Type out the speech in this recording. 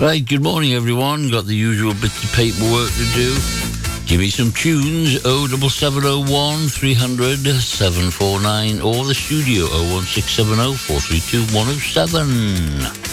Right, good morning, everyone. Got the usual bits of paperwork to do. Give me some tunes, 07701 300 749, or the studio 01670 432 107.